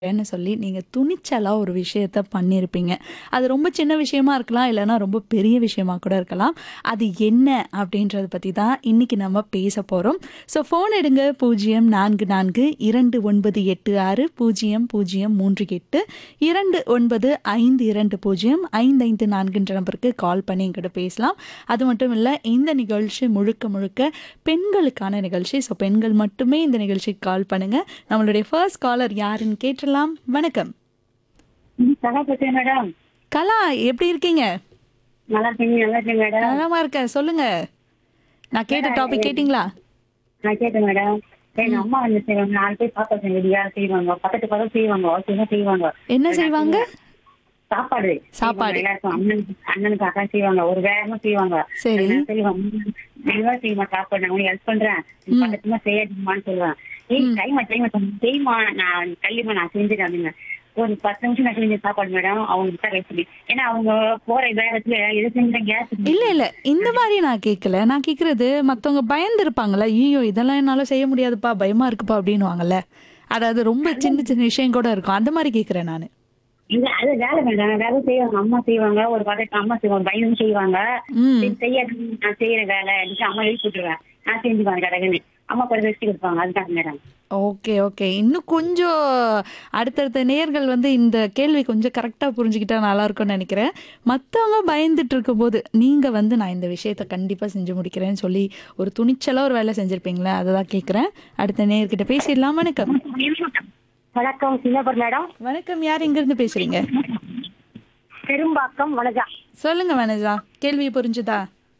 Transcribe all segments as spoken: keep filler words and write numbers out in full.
ன்னு சொல்லி நீங்க துணிச்சலா ஒரு விஷயத்த பண்ணியிருப்பீங்க. அது ரொம்ப சின்ன விஷயமா இருக்கலாம், இல்லன்னா ரொம்ப பெரிய விஷயமா கூட இருக்கலாம். அது என்ன அப்படின்றத பத்தி தான் இன்னைக்கு நம்ம பேச போறோம். ஸோ ஃபோன் எடுங்க பூஜ்ஜியம் நான்கு நான்கு இரண்டு ஒன்பது எட்டு ஆறு பூஜ்ஜியம் பூஜ்ஜியம் மூன்று எட்டு இரண்டு ஒன்பது ஐந்து இரண்டு பூஜ்ஜியம் ஐந்து ஐந்து நான்குன்ற நம்பருக்கு கால் பண்ணி என்கிட்ட பேசலாம். அது மட்டும் இல்ல, இந்த நிகழ்ச்சி முழுக்க முழுக்க பெண்களுக்கான நிகழ்ச்சி. ஸோ பெண்கள் மட்டுமே இந்த நிகழ்ச்சிக்கு கால் பண்ணுங்க. நம்மளுடைய ஃபர்ஸ்ட் காலர் யாருன்னு கேட்டுடலாம். வணக்கம். ம், நல்லா பேசுறேன் மேடம். கலா, எப்படி இருக்கீங்க? நல்லா இருக்கீங்க, நல்லா இருக்கேன் மேடம். நலமா இருக்கேன். சொல்லுங்க. நான் கேட்ட டாபிக் கேட்டிங்களா? நான் கேட்டேன் மேடம். எங்க அம்மா வந்து செய்வாங்க, நாலு பேர் சாப்பாடு ரெடியா செய்வாங்க, பக்கத்து பக்கம் செய்வாங்க, அவசியமா செய்வாங்க. என்ன செய்வாங்க? சாப்பாடு சாப்பாடு. செய்வாங்க, எல்லாருக்கும் அண்ணனுக்கு அண்ணனுக்கு அக்கா செய்வாங்க, ஒரு வேகமா செய்வாங்க. சரி. நான் செய்வாங்க, மெதுவா செய்யுமா சாப்பாடு, நான் உனக்கு ஹெல்ப் பண்றேன், நீ பக்கத்துமா செய்யாதுமான்னு சொல்லுவேன். ஏய் டைமா டைமா செய்யுமா, நான் கல்லிமா நான் செஞ்சுட்டேன் அப்படின்னு. ஒரு பத்து நிமிஷம் நான் செஞ்ச சாப்பாடு மேடம் அவங்களுக்கு ரெசிபி. ஏன்னா அவங்க போற வேகத்துல எது செஞ்சா கேஸ் இல்ல இல்ல, இந்த மாதிரி நான் கேட்கல. நான் கேக்குறது, மத்தவங்க பயந்து இருப்பாங்கல்ல, ஐயோ இதெல்லாம் என்னால செய்ய முடியாதுப்பா, பயமா இருக்குப்பா அப்படின்னுவாங்கல்ல. அதாவது ரொம்ப சின்ன சின்ன விஷயம் கூட இருக்கும். அந்த மாதிரி கேக்குறேன் நானு. இல்ல அது வேலை மேடம், வேலை செய்வாங்க, அம்மா செய்வாங்க, ஒரு பக்கத்து அம்மா செய்வாங்க, பையனும் செய்வாங்க. ம். சரி, செய்யாது நான் செய்யற வேலை எனக்கு அம்மா எழுதி விட்டுருவேன், நான் செஞ்சுக்குவேன் கடகன்னு. அம்மா கொஞ்சம் ரெஸ்ட் கொடுப்பாங்க, அதுதான் மேடம். Okay okay. இன்னும் கொஞ்சம் அடுத்தடுத்த நேயர்கள் வந்து இந்த கேள்வி கொஞ்சம் கரெக்டா புரிஞ்சுக்கிட்டா நல்லா இருக்கும்னு நினைக்கிறேன். மத்தவங்க பயந்துட்டு இருக்கும்போது நீங்க வந்து நான் இந்த விஷயத்த கண்டிப்பா செஞ்சு முடிக்கிறேன்னு சொல்லி ஒரு துணிச்சலா ஒரு வேலை செஞ்சிருப்பீங்களா? அததான் கேக்குறேன். அடுத்த நேயர்கிட்ட பேசிடலாம். வணக்கம். வணக்கம் சின்னப்பர் மேடம். வணக்கம். யார் எங்க இருந்து பேசுறீங்க? பெரும்பாக்கம் வனஜா. சொல்லுங்க வனஜா. கேள்வி புரிஞ்சுதா?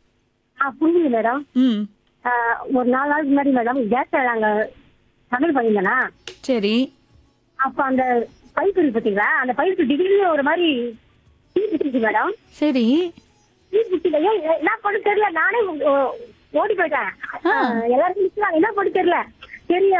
ஆ புரியுது மேடம். ம். ஆஹ் ஒரு நாலு நாளுக்கு முன்னாடி மேடம் கேஸ்ல நாங்க சமையல் பண்ணியிருந்தேனா, சரி அப்ப அந்த பைப் இருக்கு பாத்தீங்களா, அந்த பைப்பு திடீர்னு ஒரு மாதிரி தீ பிடிச்சிச்சு மேடம். சரி. தீ பிடிச்சிலையே என்ன பண்ண தெரியல, நானே ஓ- ஓடி போயிட்டேன். ஆஹ் எல்லாரும் நிக்கிறாங்க, என்ன பண்ண தெரியல தெரிய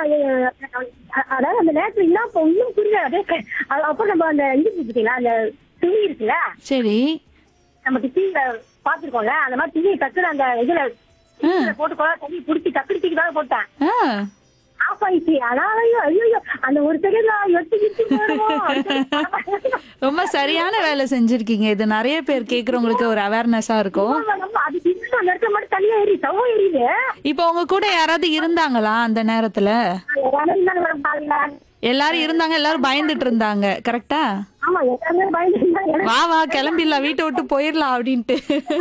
அதாவது அந்த நேரத்துல என்ன இப்ப ஒண்ணும் புரியல. அதே க- அ- அப்ப நம்ம அந்த இது பாத்தீங்களா, அந்த துணி இருக்குல்ல, சரி. நம்ம டிவியில பாத்துருக்கோம்ல, அந்த மாதிரி துணியை டக்குன்னு அந்த இதுல இதுல போட்டு கூட தண்ணி புடிச்சு டக்குனு தூக்கிதான் போட்டேன். ஆ. ஆஃப் ஆயிடுச்சு. அதாலையும் ஐயோ அந்த ஒரு செகண்ட்ல எட்டு கிட்டு போயிடுவோம். ரொம்ப சரியான வேலை செஞ்சிருக்கீங்க. இது நிறைய பேர் கேக்குறவங்களுக்கு ஒரு அவேர்னஸா இருக்கும். அது இன்னும் அந்த இடத்துல மட்டும் தனியா ஏறி சவம் ஏறிது. இப்போ உங்க கூட யாராவது இருந்தாங்களா அந்த நேரத்துல? எல்லாரும் இருந்தாங்க மேடம் பாருங்க. எல்லாரும் இருந்தாங்க, எல்லாரும் பயந்துட்டு இருந்தாங்க. கரெக்டா? ஆமா எல்லாருமே பயந்து இருந்தாங்க. எனக்கு வா வா கிளம்பிடலாம், வீட்டை விட்டு போயிடலாம் அப்படின்ட்டு.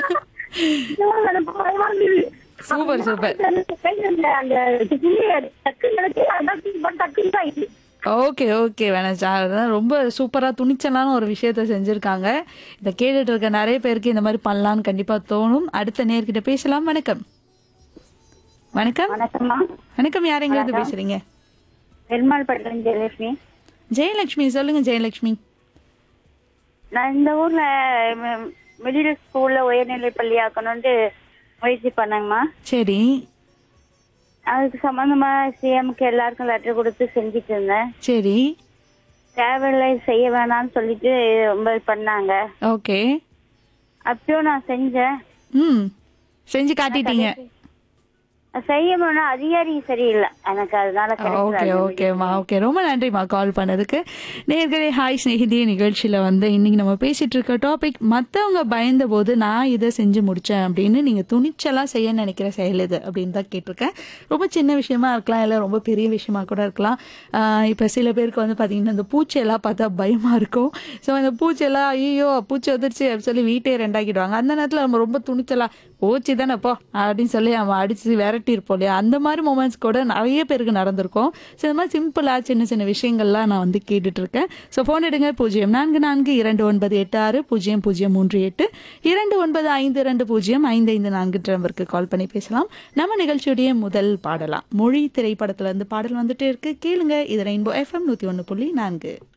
எனக்கு பயமா இருந்தது. Super super. கையில அந்த துணியை டக்குன்னு நினைச்சு அதான் தூக்கி போட்டு டக்குன்னு தான் ஆயிடுச்சு. ஓகே ஓகே வனஜா, அதான் ரொம்ப சூப்பரா துணிச்சலான ஒரு விஷயத்த செஞ்சிருக்காங்க. இதை கேட்டுட்டு இருக்க நிறைய பேருக்கு இந்த மாதிரி பண்ணலாம்னு கண்டிப்பா தோணும். அடுத்த நேர்கிட்ட பேசலாம். வணக்கம். வணக்கம். வணக்கம்மா. வணக்கம். யார் எங்க இருந்து பேசுறீங்க? பெருமாள் பட்டம் ஜெயலட்சுமி. ஜெயலட்சுமி. சொல்லுங்க ஜெயலட்சுமி. நான் இந்த ஊர்ல மிடில் ஸ்கூல்ல உயர்நிலை பள்ளி ஆக்கணும்னு முயற்சி பண்ணேங்கம்மா. சரி. அதுக்கு சம்பந்தமா சிஎம்க்கு எல்லாருக்கும் லெட்டர் கொடுத்து செஞ்சுட்டு இருந்தேன். சரி. தேவையில்லை செய்ய வேணாம்னு சொல்லிட்டு ரொம்ப பண்ணாங்க. ஓகே. அப்பயும் நான் செஞ்சேன். ம். செஞ்சு காட்டிட்டீங்க. செய்ய வேணா அதிகாரி சரியில்லை எனக்கு, அதனால ஓகே ஓகேம்மா. ஓகே, ரொம்ப நன்றிம்மா கால் பண்ணதுக்கு. நேர்களே, ஹாய் ஸ்நேகிதி நிகழ்ச்சியில் வந்து இன்னைக்கு நம்ம பேசிட்டு இருக்க டாபிக், மற்றவங்க பயந்த போது நான் இதை செஞ்சு முடித்தேன் அப்படின்னு நீங்கள் துணிச்சலாக செய்ய நினைக்கிற செயல் இது அப்படின்னு தான் கேட்டிருக்கேன். ரொம்ப சின்ன விஷயமா இருக்கலாம், இல்லை ரொம்ப பெரிய விஷயமா கூட இருக்கலாம். இப்போ சில பேருக்கு வந்து பார்த்தீங்கன்னா இந்த பூச்சியெல்லாம் பார்த்தா பயமாக இருக்கும். ஸோ அந்த பூச்சியெல்லாம் ஐயோ பூச்சி வந்துருச்சு அப்படின்னு சொல்லி வீட்டே ரெண்டாக்கிடுவாங்க. அந்த நேரத்தில் நம்ம ரொம்ப துணிச்சலாக பூச்சி தானே போ அப்படின்னு சொல்லி நம்ம அடித்து விரட்டி இருப்போம் இல்லையா? அந்த மாதிரி மூமெண்ட்ஸ் கூட நிறைய பேருக்கு நடந்திருக்கும். ஸோ இந்த மாதிரி சிம்பிளாக சின்ன சின்ன விஷயங்கள்லாம் நான் வந்து கேட்டுட்டு இருக்கேன். ஸோ ஃபோன் எடுங்க பூஜ்ஜியம் நான்கு நான்கு இரண்டு ஒன்பது எட்டு ஆறு பூஜ்ஜியம் பூஜ்ஜியம் மூன்று எட்டு இரண்டு ஒன்பது ஐந்து இரண்டு பூஜ்ஜியம் ஐந்து ஐந்து நான்கு நம்பருக்கு கால் பண்ணி பேசலாம். நம்ம நிகழ்ச்சியுடைய முதல் பாடலாம் மொழி திரைப்படத்துல இருந்து பாடல் வந்துட்டே இருக்கு, கேளுங்க. இது ரெயின்போ எஃப்எம் நூத்தி ஒன்று புள்ளி நான்கு.